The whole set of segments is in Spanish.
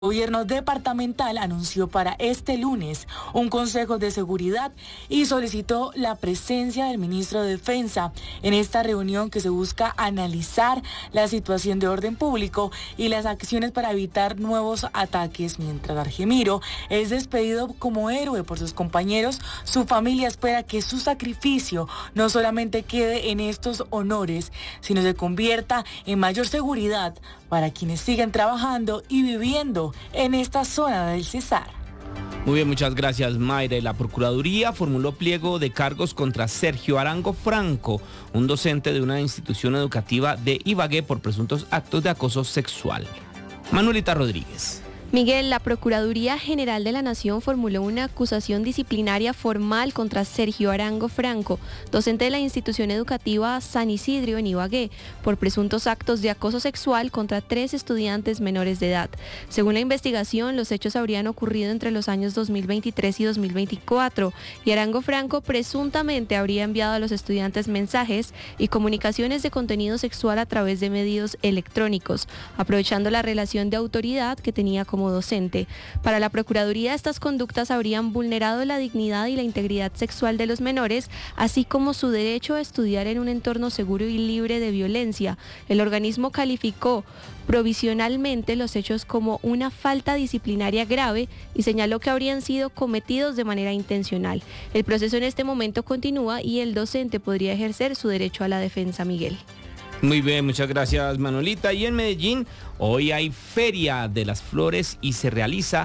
El gobierno departamental anunció para este lunes un consejo de seguridad y solicitó la presencia del ministro de Defensa en esta reunión que se busca analizar la situación de orden público y las acciones para evitar nuevos ataques. Mientras Argemiro es despedido como héroe por sus compañeros, su familia espera que su sacrificio no solamente quede en estos honores, sino se convierta en mayor seguridad para quienes siguen trabajando y viviendo en esta zona del Cesar. Muy bien, muchas gracias, Mayra. La Procuraduría formuló pliego de cargos contra Sergio Arango Franco, un docente de una institución educativa de Ibagué por presuntos actos de acoso sexual. Manuelita Rodríguez. Miguel, la Procuraduría General de la Nación formuló una acusación disciplinaria formal contra Sergio Arango Franco, docente de la institución educativa San Isidro en Ibagué, por presuntos actos de acoso sexual contra 3 estudiantes menores de edad. Según la investigación, los hechos habrían ocurrido entre los años 2023 y 2024, y Arango Franco presuntamente habría enviado a los estudiantes mensajes y comunicaciones de contenido sexual a través de medios electrónicos, aprovechando la relación de autoridad que tenía como docente. Para la Procuraduría, estas conductas habrían vulnerado la dignidad y la integridad sexual de los menores, así como su derecho a estudiar en un entorno seguro y libre de violencia. El organismo calificó provisionalmente los hechos como una falta disciplinaria grave y señaló que habrían sido cometidos de manera intencional. El proceso en este momento continúa y el docente podría ejercer su derecho a la defensa, Miguel. Muy bien, muchas gracias, Manolita. Y en Medellín hoy hay Feria de las Flores y se realiza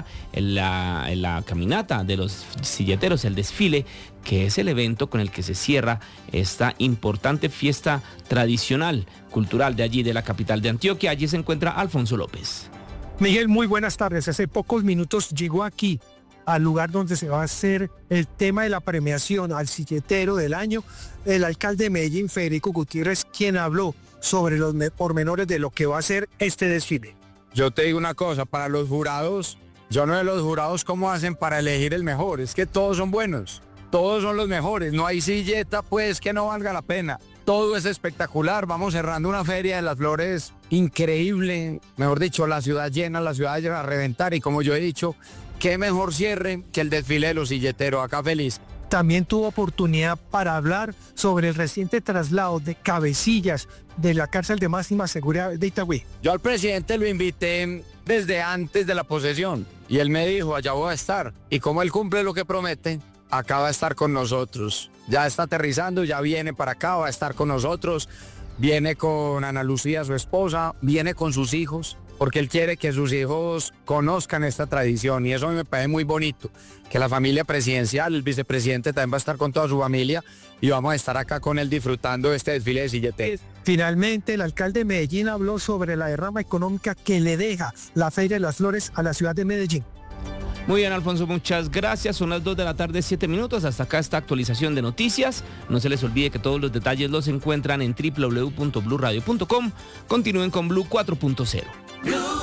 la caminata de los silleteros, el desfile, que es el evento con el que se cierra esta importante fiesta tradicional, cultural de allí, de la capital de Antioquia. Allí se encuentra Alfonso López. Miguel, muy buenas tardes. Hace pocos minutos llegó aquí al lugar donde se va a hacer el tema de la premiación al silletero del año, el alcalde de Medellín, Federico Gutiérrez, quien habló sobre los pormenores de lo que va a ser este desfile. Yo te digo una cosa, para los jurados, yo no sé los jurados cómo hacen para elegir el mejor, es que todos son buenos, todos son los mejores, no hay silleta pues que no valga la pena. Todo es espectacular, vamos cerrando una feria de las flores increíble, mejor dicho, la ciudad llena a reventar, y como yo he dicho, qué mejor cierre que el desfile de los silleteros, acá feliz. También tuvo oportunidad para hablar sobre el reciente traslado de cabecillas de la cárcel de máxima seguridad de Itagüí. Yo al presidente lo invité desde antes de la posesión y él me dijo, allá voy a estar. Y como él cumple lo que promete, acá va a estar con nosotros. Ya está aterrizando, ya viene para acá, va a estar con nosotros. Viene con Ana Lucía, su esposa, viene con sus hijos, porque él quiere que sus hijos conozcan esta tradición, y eso me parece muy bonito, que la familia presidencial, el vicepresidente también va a estar con toda su familia y vamos a estar acá con él disfrutando de este desfile de silleteros. Finalmente, el alcalde de Medellín habló sobre la derrama económica que le deja la Feria de las Flores a la ciudad de Medellín. Muy bien, Alfonso, muchas gracias. Son las 2 de la tarde, 7 minutos. Hasta acá esta actualización de noticias. No se les olvide que todos los detalles los encuentran en www.bluradio.com. Continúen con Blue 4.0.